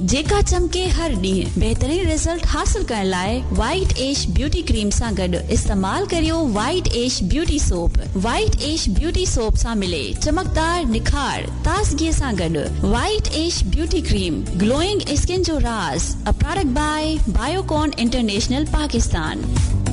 जेका चमके हर ॾींहुं बेहतरीन रिजल्ट हासिल करण लाइ वाइट एश ब्यूटी क्रीम सां गॾु इस्तेमाल करियो वाइट एश ब्यूटी सोप। वाइट एश ब्यूटी सोप सां मिले चमकदार निखार ताज़गीअ सां गॾु वाइट एश ब्यूटी क्रीम ग्लोइंग स्किन जो राज। A product bye Biocon international Pakistan.